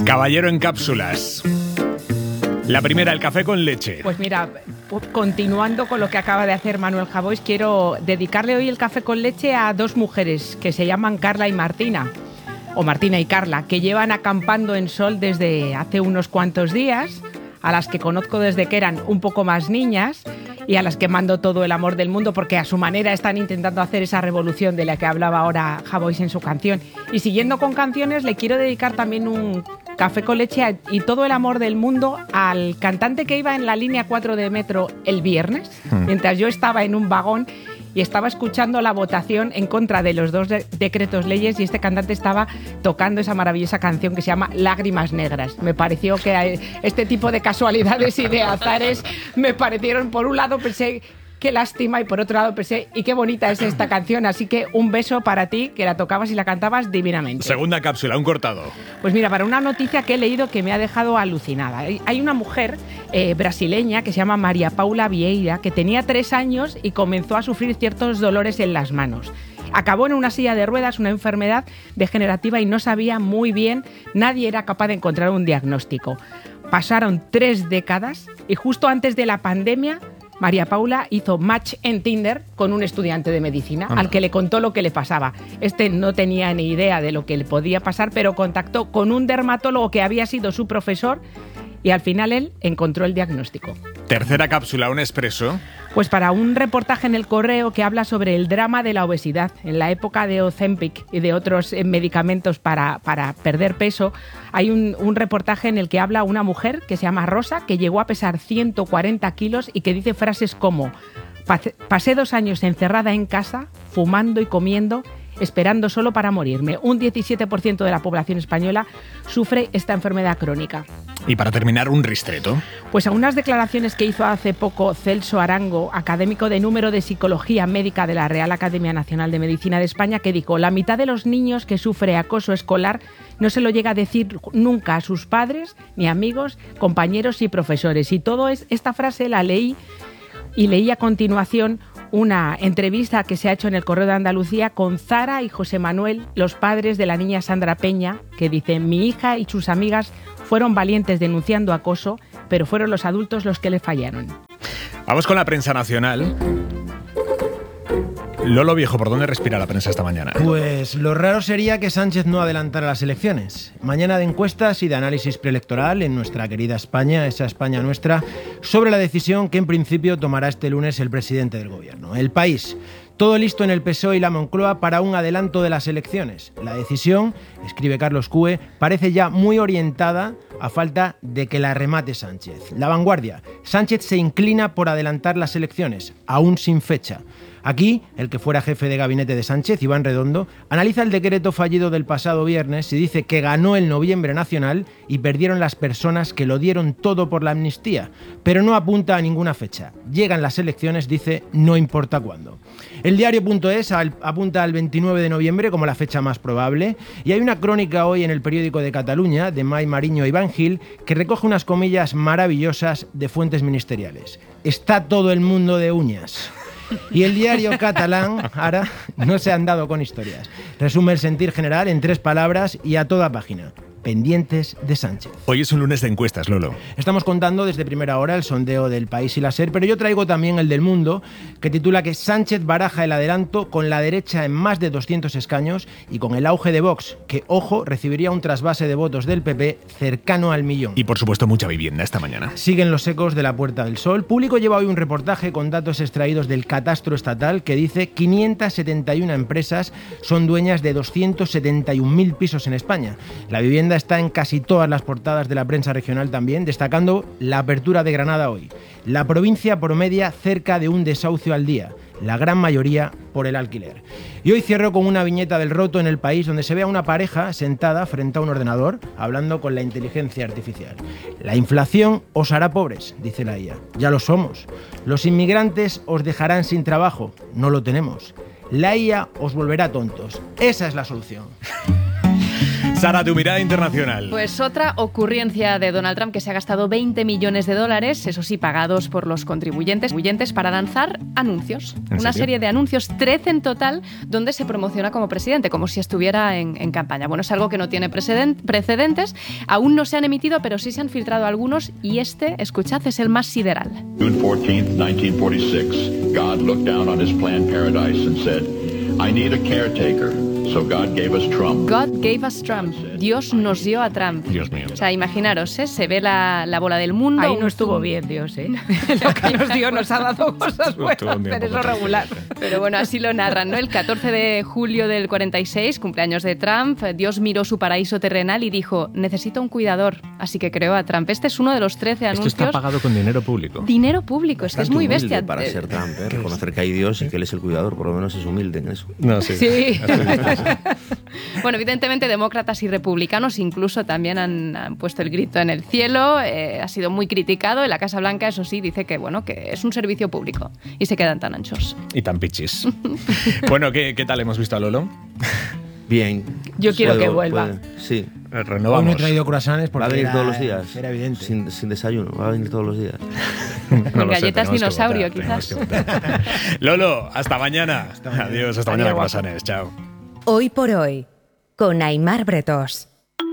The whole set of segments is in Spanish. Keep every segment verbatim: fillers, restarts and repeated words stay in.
Caballero en cápsulas. La primera, el café con leche. Pues mira, continuando con lo que acaba de hacer Manuel Javois, quiero dedicarle hoy el café con leche a dos mujeres que se llaman Carla y Martina, o Martina y Carla, que llevan acampando en Sol desde hace unos cuantos días, a las que conozco desde que eran un poco más niñas y a las que mando todo el amor del mundo porque a su manera están intentando hacer esa revolución de la que hablaba ahora Javois en su canción. Y siguiendo con canciones, le quiero dedicar también un café con leche y todo el amor del mundo al cantante que iba en la línea cuatro de metro el viernes, mientras yo estaba en un vagón y estaba escuchando la votación en contra de los dos de- decretos leyes y este cantante estaba tocando esa maravillosa canción que se llama Lágrimas Negras. Me pareció que este tipo de casualidades y de azares me parecieron, por un lado pensé qué lástima y por otro lado pensé y qué bonita es esta canción, así que un beso para ti que la tocabas y la cantabas divinamente. Segunda cápsula, un cortado. Pues mira, para una noticia que he leído que me ha dejado alucinada. Hay una mujer eh, brasileña que se llama María Paula Vieira que tenía tres años y comenzó a sufrir ciertos dolores en las manos. Acabó en una silla de ruedas, una enfermedad degenerativa y no sabía muy bien, nadie era capaz de encontrar un diagnóstico. Pasaron tres décadas y justo antes de la pandemia María Paula hizo match en Tinder con un estudiante de medicina, al que le contó lo que le pasaba. Este no tenía ni idea de lo que le podía pasar, pero contactó con un dermatólogo que había sido su profesor y al final él encontró el diagnóstico. Tercera cápsula, un expreso. Pues para un reportaje en El Correo que habla sobre el drama de la obesidad. En la época de Ozempic y de otros eh, medicamentos para, para perder peso, hay un, un reportaje en el que habla una mujer que se llama Rosa, que llegó a pesar ciento cuarenta kilos y que dice frases como: pasé dos años encerrada en casa, fumando y comiendo, esperando solo para morirme. Un diecisiete por ciento de la población española sufre esta enfermedad crónica. Y para terminar, un ristreto. Pues a unas declaraciones que hizo hace poco Celso Arango, académico de número de Psicología Médica de la Real Academia Nacional de Medicina de España, que dijo: la mitad de los niños que sufre acoso escolar no se lo llega a decir nunca a sus padres, ni amigos, compañeros y profesores. Y todo es, esta frase la leí y leí a continuación una entrevista que se ha hecho en El Correo de Andalucía con Zara y José Manuel, los padres de la niña Sandra Peña, que dicen: mi hija y sus amigas fueron valientes denunciando acoso, pero fueron los adultos los que le fallaron. Vamos con la prensa nacional. Lolo Viejo, ¿por dónde respira la prensa esta mañana? Pues lo raro sería que Sánchez no adelantara las elecciones. Mañana de encuestas y de análisis preelectoral en nuestra querida España, esa España nuestra, sobre la decisión que en principio tomará este lunes el presidente del gobierno. El País. Todo listo en el P S O E y la Moncloa para un adelanto de las elecciones. La decisión, escribe Carlos Cue, parece ya muy orientada a falta de que la remate Sánchez. La Vanguardia. Sánchez se inclina por adelantar las elecciones, aún sin fecha. Aquí, el que fuera jefe de gabinete de Sánchez, Iván Redondo, analiza el decreto fallido del pasado viernes y dice que ganó el noviembre nacional y perdieron las personas que lo dieron todo por la amnistía, pero no apunta a ninguna fecha. Llegan las elecciones, dice, no importa cuándo. El diario.es apunta al veintinueve de noviembre como la fecha más probable y hay una crónica hoy en el periódico de Cataluña, de Mai Mariño y Iván Gil, que recoge unas comillas maravillosas de fuentes ministeriales. Está todo el mundo de uñas. Y el diario catalán, ahora, no se han dado con historias. Resume el sentir general en tres palabras y a toda página: pendientes de Sánchez. Hoy es un lunes de encuestas, Lolo. Estamos contando desde primera hora el sondeo del País y la SER, pero yo traigo también el del Mundo, que titula que Sánchez baraja el adelanto con la derecha en más de doscientos escaños y con el auge de Vox, que, ojo, recibiría un trasvase de votos del P P cercano al millón. Y por supuesto mucha vivienda esta mañana. Siguen los ecos de la Puerta del Sol. Público lleva hoy un reportaje con datos extraídos del catastro estatal que dice quinientas setenta y una empresas son dueñas de doscientos setenta y un mil pisos en España. La vivienda está en casi todas las portadas de la prensa regional también, destacando la apertura de Granada hoy. La provincia promedia cerca de un desahucio al día, la gran mayoría por el alquiler. Y hoy cierro con una viñeta del Roto en El País, donde se ve a una pareja sentada frente a un ordenador, hablando con la inteligencia artificial. La inflación os hará pobres, dice la I A. Ya lo somos. Los inmigrantes os dejarán sin trabajo. No lo tenemos. La I A os volverá tontos. Esa es la solución. Sara, tu mirada internacional. Pues otra ocurrencia de Donald Trump, que se ha gastado veinte millones de dólares, eso sí, pagados por los contribuyentes, contribuyentes para lanzar anuncios. Una serio? serie de anuncios, trece en total, donde se promociona como presidente, como si estuviera en, en campaña. Bueno, es algo que no tiene precedent, precedentes, aún no se han emitido, pero sí se han filtrado algunos, y este, escuchad, es el más sideral. June fourteenth, nineteen forty-six, God looked down on his planned paradise and said, I need a caretaker. So God gave us Trump. God gave us Trump. Dios nos dio a Trump. Dios mío. O sea, imaginaros, ¿eh? Se ve la, la bola del mundo. Ahí no un estuvo zoom. bien Dios, ¿eh? Lo que nos dio nos ha dado cosas buenas, Estuvo un día un pero poco eso regular. Pero bueno, así lo narran, ¿no? El catorce de julio del cuarenta y seis, cumpleaños de Trump, Dios miró su paraíso terrenal y dijo, necesito un cuidador, así que creó a Trump. Este es uno de los trece Esto anuncios. está pagado con dinero público. Dinero público, es que es muy Humilde bestia. para ser Trump, ¿eh? Reconocer que hay Dios y que él es el cuidador, por lo menos es humilde en eso. No, sí. Sí. Bueno, evidentemente demócratas y republicanos incluso también han, han puesto el grito en el cielo, eh, ha sido muy criticado. En la Casa Blanca, eso sí, dice que bueno, que es un servicio público y se quedan tan anchos. Y tan pichis. Bueno, ¿qué, ¿qué tal hemos visto a Lolo? Bien. Yo quiero Puedo- que vuelva. puede- sí. Hoy Renovamos. no he traído croissants porque Va a venir era- todos los días. Era evidente. Sin, sin desayuno, va a venir todos los días. No lo sé, Galletas tenemos que dinosaurio, votar, tenemos quizás. que votar. Lolo, hasta mañana. Adiós, hasta mañana, Adiós, guapo. croissants. Chao. Hoy por hoy, con Aimar Bretós.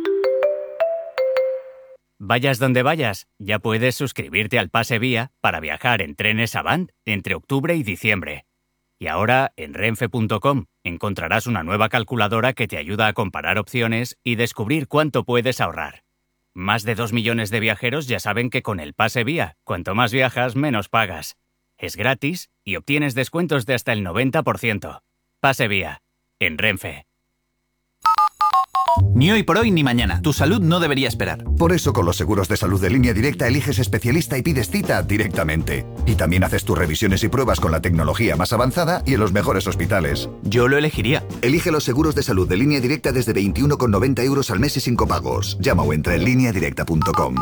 Vayas donde vayas, ya puedes suscribirte al Pase Vía para viajar en trenes Avant entre octubre y diciembre. Y ahora, en renfe punto com, encontrarás una nueva calculadora que te ayuda a comparar opciones y descubrir cuánto puedes ahorrar. Más de dos millones de viajeros ya saben que con el Pase Vía, cuanto más viajas, menos pagas. Es gratis y obtienes descuentos de hasta el noventa por ciento. Pase Vía, en Renfe. Ni hoy por hoy ni mañana. Tu salud no debería esperar. Por eso con los seguros de salud de Línea Directa eliges especialista y pides cita directamente. Y también haces tus revisiones y pruebas con la tecnología más avanzada y en los mejores hospitales. Yo lo elegiría. Elige los seguros de salud de Línea Directa desde veintiuno con noventa euros al mes y sin copagos. Llama o entra en línea directa punto com.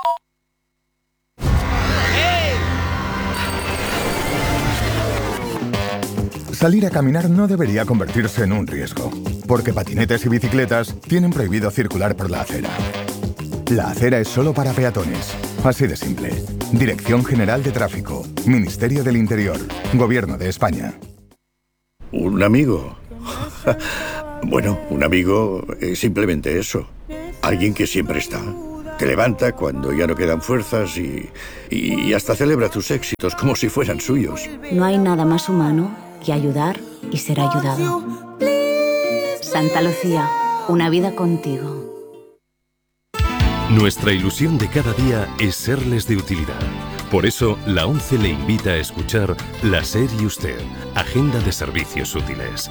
Salir a caminar no debería convertirse en un riesgo, porque patinetes y bicicletas tienen prohibido circular por la acera. La acera es solo para peatones. Así de simple. Dirección General de Tráfico, Ministerio del Interior, Gobierno de España. ¿Un amigo? Bueno, un amigo es simplemente eso. Alguien que siempre está. Te levanta cuando ya no quedan fuerzas y, y hasta celebra tus éxitos como si fueran suyos. No hay nada más humano que ayudar y ser ayudado. Santa Lucía, una vida contigo. Nuestra ilusión de cada día es serles de utilidad. Por eso, la ONCE le invita a escuchar La SER y Usted, Agenda de Servicios Útiles.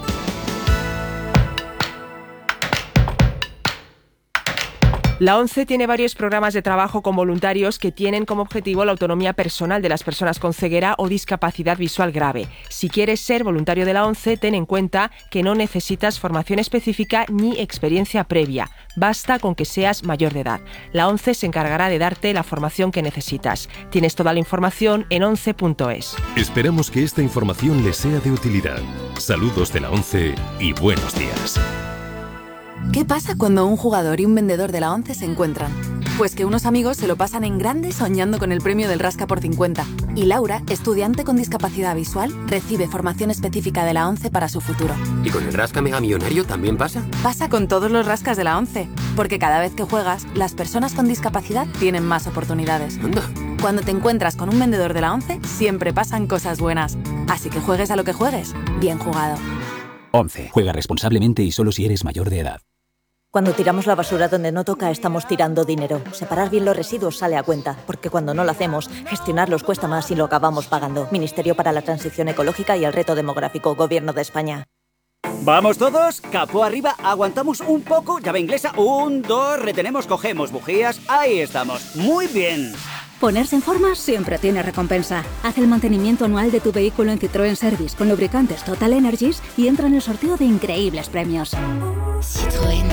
La ONCE tiene varios programas de trabajo con voluntarios que tienen como objetivo la autonomía personal de las personas con ceguera o discapacidad visual grave. Si quieres ser voluntario de la ONCE, ten en cuenta que no necesitas formación específica ni experiencia previa. Basta con que seas mayor de edad. La ONCE se encargará de darte la formación que necesitas. Tienes toda la información en once punto es. Esperamos que esta información les sea de utilidad. Saludos de la ONCE y buenos días. ¿Qué pasa cuando un jugador y un vendedor de la ONCE se encuentran? Pues que unos amigos se lo pasan en grande soñando con el premio del Rasca por cincuenta. Y Laura, estudiante con discapacidad visual, recibe formación específica de la ONCE para su futuro. ¿Y con el Rasca Mega Millonario también pasa? Pasa con todos los rascas de la ONCE, porque cada vez que juegas, las personas con discapacidad tienen más oportunidades. Anda. Cuando te encuentras con un vendedor de la ONCE, siempre pasan cosas buenas. Así que juegues a lo que juegues, bien jugado. ONCE. Juega responsablemente y solo si eres mayor de edad. Cuando tiramos la basura donde no toca, estamos tirando dinero. Separar bien los residuos sale a cuenta, porque cuando no lo hacemos, gestionarlos cuesta más y lo acabamos pagando. Ministerio para la Transición Ecológica y el Reto Demográfico, Gobierno de España. ¿Vamos todos? Capó arriba, aguantamos un poco, llave inglesa, un, dos, retenemos, cogemos bujías, ahí estamos. Muy bien. Ponerse en forma siempre tiene recompensa. Haz el mantenimiento anual de tu vehículo en Citroën Service con lubricantes Total Energies y entra en el sorteo de increíbles premios. Citroën.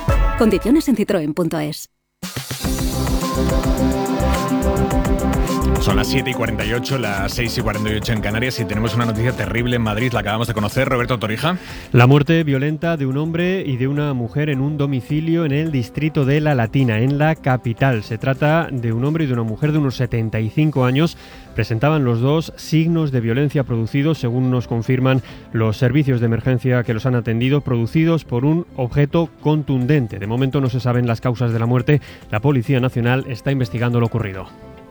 Condiciones en citroen punto es. Son las siete y cuarenta y ocho, las seis y cuarenta y ocho en Canarias y tenemos una noticia terrible en Madrid, la acabamos de conocer. Roberto Torija. La muerte violenta de un hombre y de una mujer en un domicilio en el distrito de La Latina, en la capital. Se trata de un hombre y de una mujer de unos setenta y cinco años. Presentaban los dos signos de violencia producidos, según nos confirman los servicios de emergencia que los han atendido, producidos por un objeto contundente. De momento no se saben las causas de la muerte. La Policía Nacional está investigando lo ocurrido.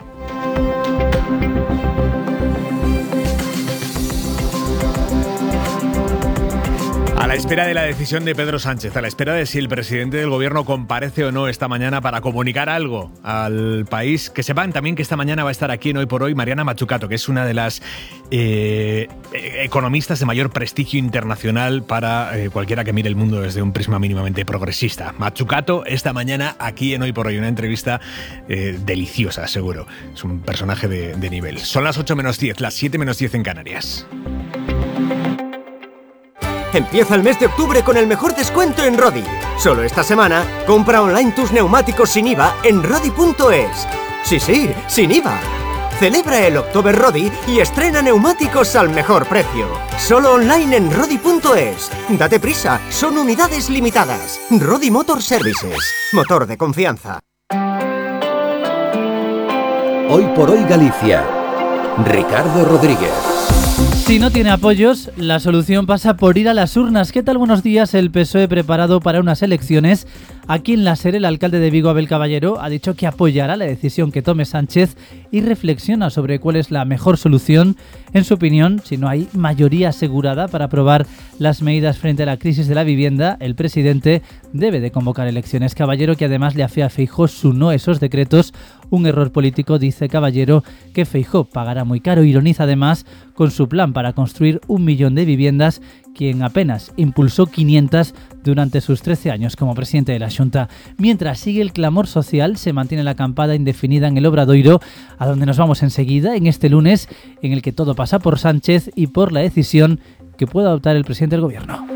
A la espera de la decisión de Pedro Sánchez, a la espera de si el presidente del gobierno comparece o no esta mañana para comunicar algo al país, que sepan también que esta mañana va a estar aquí en Hoy por Hoy Mariana Mazzucato, que es una de las eh, economistas de mayor prestigio internacional para eh, cualquiera que mire el mundo desde un prisma mínimamente progresista. Mazzucato esta mañana aquí en Hoy por Hoy, una entrevista eh, deliciosa, seguro. Es un personaje de, de nivel. Son las ocho menos diez, las siete menos diez en Canarias. Empieza el mes de octubre con el mejor descuento en Rodi. Solo esta semana, compra online tus neumáticos sin I V A en Rodi punto es. Sí, sí, sin I V A. Celebra el October Rodi y estrena neumáticos al mejor precio. Solo online en Rodi punto es. Date prisa, son unidades limitadas. Rodi Motor Services, motor de confianza. Hoy por Hoy Galicia. Ricardo Rodríguez. Si no tiene apoyos, la solución pasa por ir a las urnas. ¿Qué tal? Buenos días. El P S O E preparado para unas elecciones. Aquí en la SER, el alcalde de Vigo, Abel Caballero, ha dicho que apoyará la decisión que tome Sánchez y reflexiona sobre cuál es la mejor solución. En su opinión, si no hay mayoría asegurada para aprobar las medidas frente a la crisis de la vivienda, el presidente debe de convocar elecciones. Caballero, que además le afea a Feijóo su no a esos decretos, un error político, dice Caballero, que Feijóo pagará muy caro. Ironiza además con su plan para construir un millón de viviendas, quien apenas impulsó quinientas durante sus trece años como presidente de la Xunta. Mientras sigue el clamor social, se mantiene la acampada indefinida en el Obradoiro, a donde nos vamos enseguida, en este lunes, en el que todo pasa por Sánchez y por la decisión que pueda adoptar el presidente del gobierno.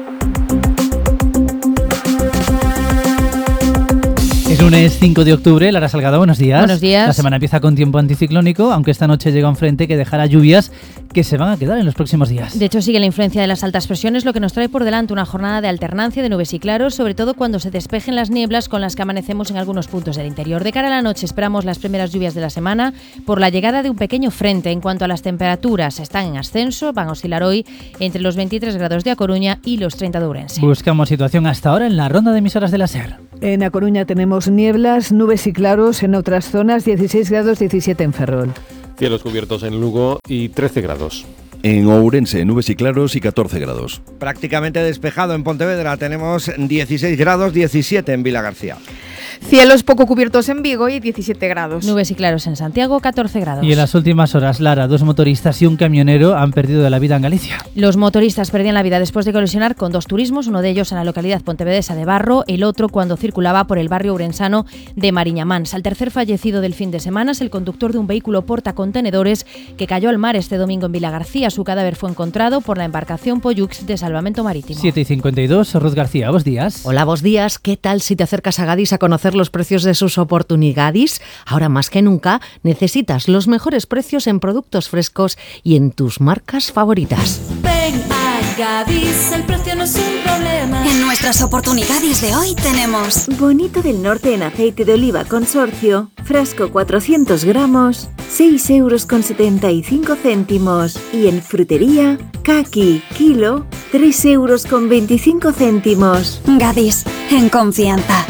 Es lunes cinco de octubre, Lara Salgado, buenos días. Buenos días. La semana empieza con tiempo anticiclónico, aunque esta noche llega un frente que dejará lluvias que se van a quedar en los próximos días. De hecho, sigue la influencia de las altas presiones, lo que nos trae por delante una jornada de alternancia de nubes y claros, sobre todo cuando se despejen las nieblas con las que amanecemos en algunos puntos del interior. De cara a la noche esperamos las primeras lluvias de la semana por la llegada de un pequeño frente. En cuanto a las temperaturas, están en ascenso, van a oscilar hoy entre los veintitrés grados de A Coruña y los treinta de Ourense. Buscamos situación hasta ahora en la ronda de emisoras de la SER. En A Coruña tenemos nieblas, nubes y claros, en otras zonas dieciséis grados, diecisiete en Ferrol. Cielos cubiertos en Lugo y trece grados. En Ourense, nubes y claros y catorce grados. Prácticamente despejado en Pontevedra, tenemos dieciséis grados, diecisiete en Vilagarcía. Cielos poco cubiertos en Vigo y diecisiete grados. Nubes y claros en Santiago, catorce grados. Y en las últimas horas, Lara, dos motoristas y un camionero han perdido la vida en Galicia. Los motoristas perdían la vida después de colisionar con dos turismos, uno de ellos en la localidad pontevedresa de Barro, el otro cuando circulaba por el barrio ourensano de Mariñamans. Al tercer fallecido del fin de semana es el conductor de un vehículo portacontenedores que cayó al mar este domingo en Vilagarcía. Su cadáver fue encontrado por la embarcación Pollux de Salvamento Marítimo. siete y cincuenta y dos, Ruth García, buenos días. Hola, buenos días. ¿Qué tal si te acercas a Gadis a conocer los precios de sus oportunidades? Ahora más que nunca necesitas los mejores precios en productos frescos y en tus marcas favoritas. Ven a Gadis, el precio no es un problema. En nuestras oportunidades de hoy tenemos Bonito del Norte en aceite de oliva consorcio, frasco cuatrocientos gramos, seis euros con setenta y cinco céntimos. Y en frutería, caqui, kilo, tres euros con veinticinco céntimos. Gadis, en confianza.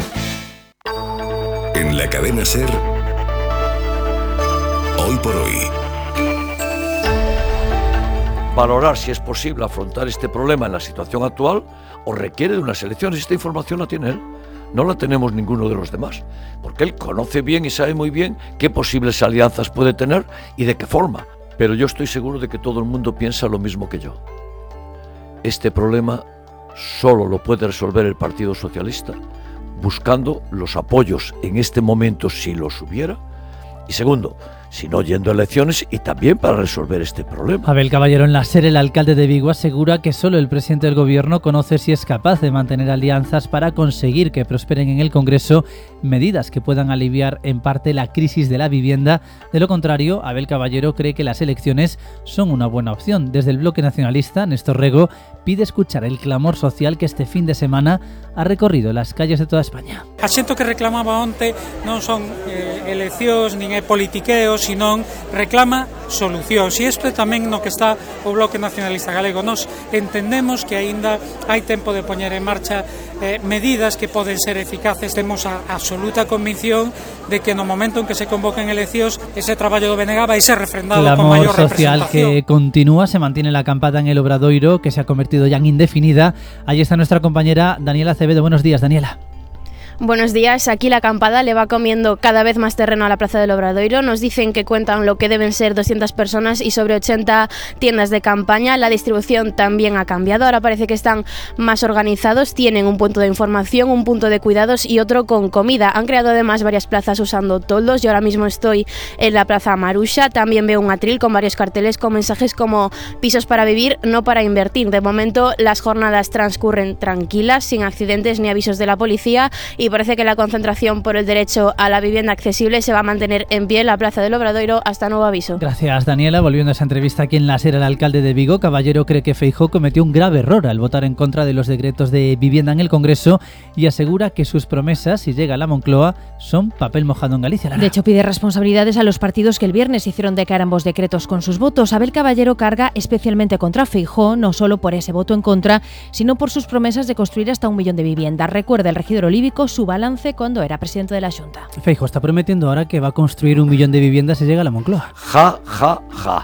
En la cadena SER, Hoy por Hoy. Valorar si es posible afrontar este problema en la situación actual o requiere de unas elecciones. Esta información la tiene él, no la tenemos ninguno de los demás, porque él conoce bien y sabe muy bien qué posibles alianzas puede tener y de qué forma. Pero yo estoy seguro de que todo el mundo piensa lo mismo que yo. Este problema solo lo puede resolver el Partido Socialista, buscando los apoyos en este momento si los hubiera. Y segundo, sino yendo a elecciones y también para resolver este problema. Abel Caballero, en la SER, el alcalde de Vigo asegura que solo el presidente del gobierno conoce si es capaz de mantener alianzas para conseguir que prosperen en el Congreso medidas que puedan aliviar en parte la crisis de la vivienda. De lo contrario, Abel Caballero cree que las elecciones son una buena opción. Desde el bloque nacionalista, Néstor Rego pide escuchar el clamor social que este fin de semana ha recorrido las calles de toda España. Asiento que reclamaba onte non son eh, eleccións nin é politiqueo, senón reclama solucións. E isto é tamén no que está o Bloque Nacionalista Galego. Nos entendemos que aínda hai tempo de poñer en marcha eh, medidas que poden ser eficaces. Temos a absoluta convicción de que no momento en que se convoquen eleccións, ese traballo do B N G vai ser refrendado Clamor con maior social representación. que continúa, se mantiene la acampada en el Obradoiro, que se ha convertido ya en indefinida. Allí está nuestra compañera Daniela Acevedo. Buenos días, Daniela. Buenos días, aquí la acampada le va comiendo cada vez más terreno a la Plaza del Obradoiro. Nos dicen que cuentan lo que deben ser doscientas personas y sobre ochenta tiendas de campaña. La distribución también ha cambiado, ahora parece que están más organizados, tienen un punto de información, un punto de cuidados y otro con comida. Han creado además varias plazas usando toldos. Yo ahora mismo estoy en la Plaza Marusha, también veo un atril con varios carteles con mensajes como pisos para vivir, no para invertir. De momento las jornadas transcurren tranquilas, sin accidentes ni avisos de la policía, y parece que la concentración por el derecho a la vivienda accesible se va a mantener en pie en la Plaza del Obradoiro hasta nuevo aviso. Gracias, Daniela. Volviendo a esa entrevista aquí en la SER, el alcalde de Vigo, Caballero, cree que Feijóo cometió un grave error al votar en contra de los decretos de vivienda en el Congreso y asegura que sus promesas, si llega a la Moncloa, son papel mojado en Galicia. Lara. De hecho, pide responsabilidades a los partidos que el viernes hicieron decaer ambos decretos con sus votos. Abel Caballero carga especialmente contra Feijóo, no solo por ese voto en contra, sino por sus promesas de construir hasta un millón de viviendas. Recuerda el regidor olívico su balance cuando era presidente de la Xunta. Feijóo está prometiendo ahora que va a construir un millón de viviendas si llega a la Moncloa. Ja, ja, ja.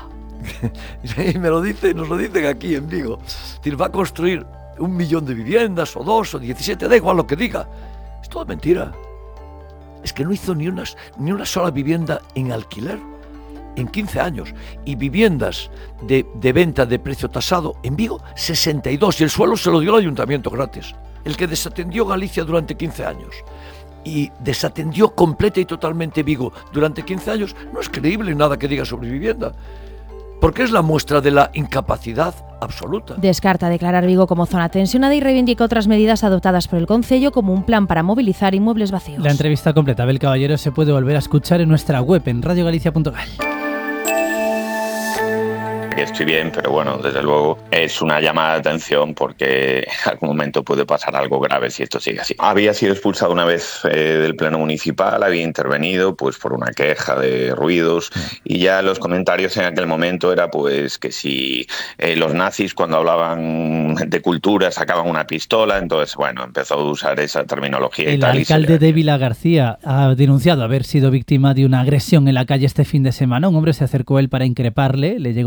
Y me lo dice, nos lo dicen aquí en Vigo. Es decir, va a construir un millón de viviendas, o dos, o diecisiete, da igual lo que diga. Es todo mentira. Es que no hizo ni, unas, ni una sola vivienda en alquiler en quince años. Y viviendas de, de venta de precio tasado en Vigo, sesenta y dos. Y el suelo se lo dio el ayuntamiento gratis. El que desatendió Galicia durante quince años. Y desatendió completa y totalmente Vigo durante quince años, no es creíble nada que diga sobre vivienda, porque es la muestra de la incapacidad absoluta. Descarta declarar Vigo como zona tensionada y reivindica otras medidas adoptadas por el Concello como un plan para movilizar inmuebles vacíos. La entrevista completa, Abel Caballero, se puede volver a escuchar en nuestra web en radio galicia punto gal. Estoy bien, pero bueno, desde luego es una llamada de atención porque en algún momento puede pasar algo grave si esto sigue así. Había sido expulsado una vez eh, del pleno municipal, había intervenido pues por una queja de ruidos y ya los comentarios en aquel momento era pues que si eh, los nazis cuando hablaban de cultura sacaban una pistola, entonces bueno, empezó a usar esa terminología el y tal. El alcalde y se... de Vila García ha denunciado haber sido víctima de una agresión en la calle este fin de semana. Un hombre se acercó a él para increparle, le llegó